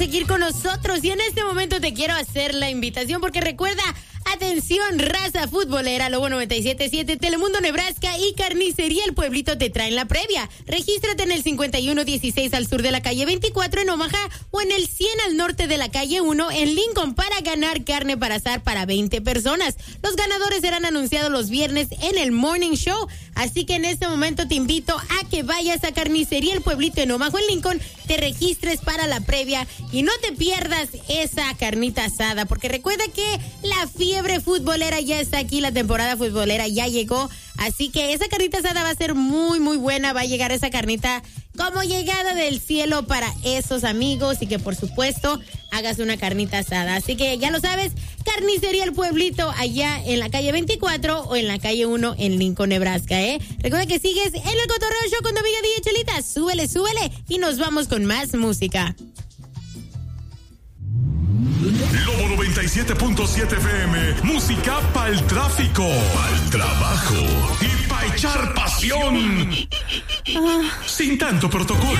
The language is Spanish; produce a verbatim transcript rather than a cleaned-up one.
seguir con nosotros y en este momento te quiero hacer la invitación porque recuerda, atención, raza futbolera, Lobo noventa y siete punto siete, Telemundo Nebraska y Carnicería El Pueblito te traen la previa. Regístrate en el cincuenta y uno dieciséis al sur de la calle veinticuatro en Omaha o en el cien al norte de la calle uno en Lincoln para ganar carne para asar para veinte personas. Los ganadores serán anunciados los viernes en el Morning Show. Así que en este momento te invito a que vayas a Carnicería El Pueblito en Omaha en Lincoln, te registres para la previa y no te pierdas esa carnita asada, porque recuerda que la fiebre futbolera ya está aquí, la temporada futbolera ya llegó, así que esa carnita asada va a ser muy muy buena, va a llegar esa carnita como llegada del cielo para esos amigos y que por supuesto hagas una carnita asada. Así que ya lo sabes, Carnicería El Pueblito allá en la calle veinticuatro o en la calle uno en Lincoln, Nebraska, ¿eh? Recuerda que sigues en el Cotorreo Show con tu amiga D J Chelita. Súbele, súbele y nos vamos con más música. Lobo noventa y siete punto siete F M, música para el tráfico, para el trabajo y para echar pasión. Ah. Sin tanto protocolo.